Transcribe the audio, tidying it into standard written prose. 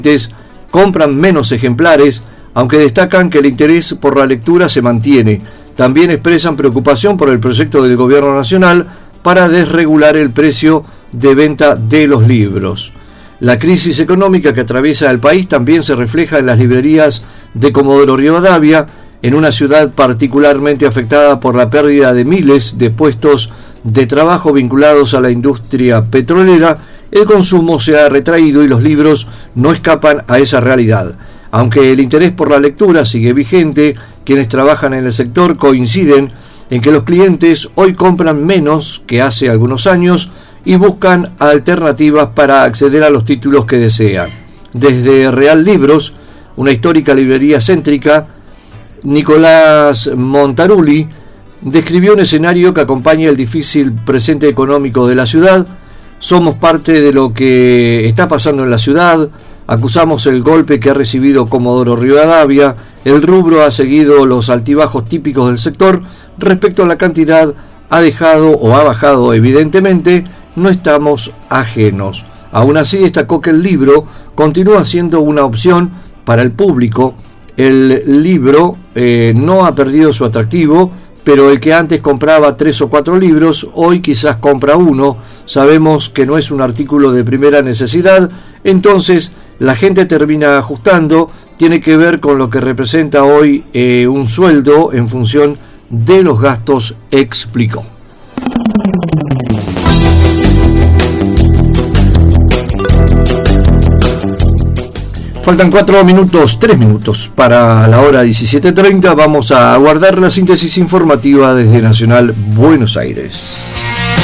compran menos ejemplares, aunque destacan que el interés por la lectura se mantiene. También expresan preocupación por el proyecto del Gobierno Nacional para desregular el precio de venta de los libros. La crisis económica que atraviesa el país también se refleja en las librerías de Comodoro Rivadavia, en una ciudad particularmente afectada por la pérdida de miles de puestos de trabajo vinculados a la industria petrolera. El consumo se ha retraído y los libros no escapan a esa realidad. Aunque el interés por la lectura sigue vigente, quienes trabajan en el sector coinciden en que los clientes hoy compran menos que hace algunos años y buscan alternativas para acceder a los títulos que desean. Desde Real Libros, una histórica librería céntrica, Nicolás Montarulli describió un escenario que acompaña el difícil presente económico de la ciudad. Somos parte de lo que está pasando en la ciudad, acusamos el golpe que ha recibido Comodoro Rivadavia, el rubro ha seguido los altibajos típicos del sector, respecto a la cantidad ha dejado o ha bajado evidentemente, no estamos ajenos. Aún así destacó que el libro continúa siendo una opción para el público. El libro no ha perdido su atractivo, pero el que antes compraba 3 o 4 libros, hoy quizás compra uno. Sabemos que no es un artículo de primera necesidad, entonces la gente termina ajustando, tiene que ver con lo que representa hoy un sueldo en función de los gastos, explicó. Faltan 3 minutos para la hora 17:30. Vamos a aguardar la síntesis informativa desde Nacional Buenos Aires.